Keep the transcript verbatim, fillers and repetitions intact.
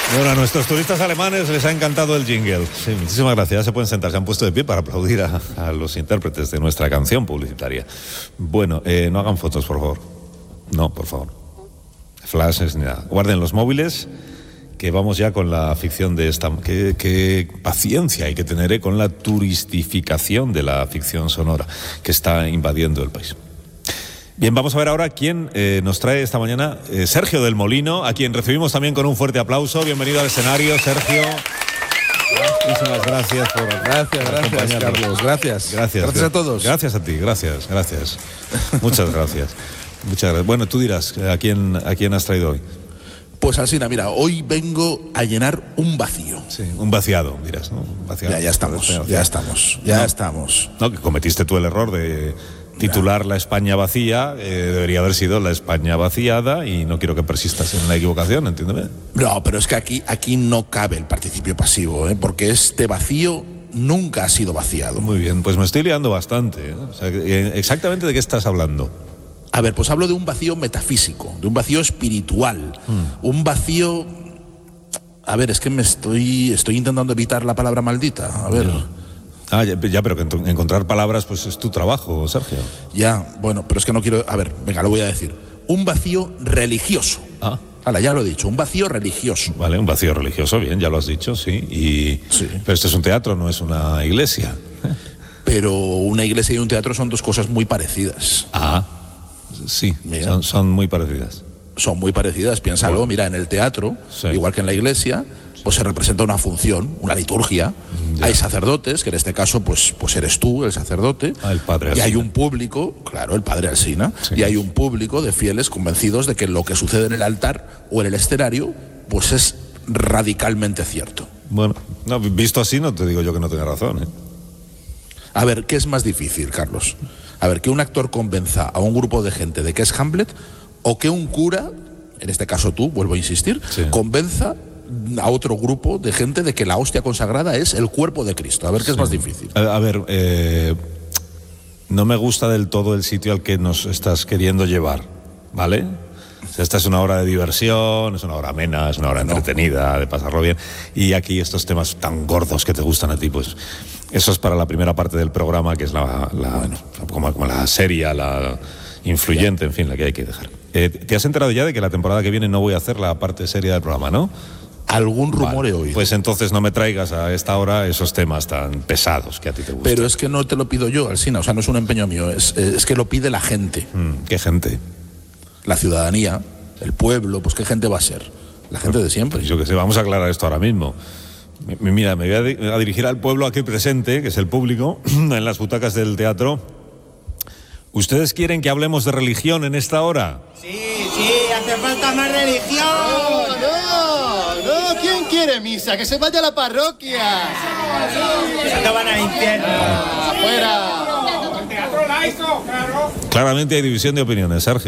Bueno, a nuestros turistas alemanes les ha encantado el jingle. Sí, muchísimas gracias. Ya se pueden sentar, se han puesto de pie para aplaudir a, a los intérpretes de nuestra canción publicitaria. Bueno, eh, no hagan fotos, por favor. No, por favor. Flashes ni nada. Guarden los móviles, que vamos ya con la ficción de esta... Qué, qué paciencia hay que tener eh, con la turistificación de la ficción sonora que está invadiendo el país. Bien, vamos a ver ahora quién eh, nos trae esta mañana eh, Sergio del Molino, a quien recibimos también con un fuerte aplauso. Bienvenido al escenario, Sergio. Muchísimas gracias por Gracias, gracias, Carlos. Gracias. Gracias. Gracias a todos. Gracias a ti, gracias, gracias. Muchas gracias. Muchas gracias. Bueno, tú dirás, ¿a quién, a quién has traído hoy? Pues Alsina, mira, hoy vengo a llenar un vacío. Sí, un vaciado, dirás, ¿no? Un vaciado. Ya, ya estamos, Vaciado. ya estamos, ya no, estamos. No, que cometiste tú el error de titular La España vacía, eh, debería haber sido La España vaciada, y no quiero que persistas en la equivocación, entiéndeme. No, pero es que aquí, aquí no cabe el participio pasivo, ¿eh? Porque este vacío nunca ha sido vaciado. Muy bien, pues me estoy liando bastante, ¿eh? O sea, ¿exactamente de qué estás hablando? A ver, pues hablo de un vacío metafísico, de un vacío espiritual, hmm. un vacío... A ver, es que me estoy, estoy intentando evitar la palabra maldita, a ver... No. Ah, ya, ya, pero que encontrar palabras pues es tu trabajo, Sergio. Ya, bueno, pero es que no quiero... A ver, venga, lo voy a decir. Un vacío religioso. Ah. Hala, ya lo he dicho, un vacío religioso. Vale, un vacío religioso, bien, ya lo has dicho, sí. Y... sí. Pero esto es un teatro, no es una iglesia. Pero una iglesia y un teatro son dos cosas muy parecidas. Ah, sí, son, son muy parecidas. Son muy parecidas, piénsalo, bueno. Mira, en el teatro, sí. igual que en la iglesia... pues se representa una función, una liturgia. Ya. Hay sacerdotes, que en este caso pues, pues eres tú, el sacerdote. Ah, el padre Alsina. Y hay un público, claro, el padre Alsina, sí. y hay un público de fieles convencidos de que lo que sucede en el altar o en el escenario pues es radicalmente cierto. Bueno, no, visto así no te digo yo que no tenga razón, ¿eh? A ver, ¿qué es más difícil, Carlos? A ver, que un actor convenza a un grupo de gente de que es Hamlet, o que un cura, en este caso tú, vuelvo a insistir, sí. convenza a otro grupo de gente de que la hostia consagrada es el cuerpo de Cristo. A ver, ¿qué sí. es más difícil? A, a ver, eh, no me gusta del todo el sitio al que nos estás queriendo llevar, ¿vale? O sea, esta es una hora de diversión, es una hora amena, es una hora no. entretenida, de pasarlo bien, y aquí estos temas tan gordos que te gustan a ti, pues eso es para la primera parte del programa, que es la, la bueno, como, como la seria, la influyente, en fin, la que hay que dejar. Eh, ¿Te has enterado ya de que la temporada que viene no voy a hacer la parte seria del programa, no? Algún rumor vale, he oído. Pues entonces no me traigas a esta hora esos temas tan pesados que a ti te gustan. Pero es que no te lo pido yo, Alsina, o sea, no es un empeño mío, es, es que lo pide la gente. Mm, ¿Qué gente? La ciudadanía, el pueblo, pues ¿qué gente va a ser? La gente de siempre. Pues yo qué sé, vamos a aclarar esto ahora mismo. Mira, me voy a, di- a dirigir al pueblo aquí presente, que es el público, en las butacas del teatro. ¿Ustedes quieren que hablemos de religión en esta hora? Sí, sí, hace falta más religión. No, no, no, ¿quién quiere misa? Que se vaya a la parroquia. No van al infierno. Afuera. Claramente hay división de opiniones, Sergio.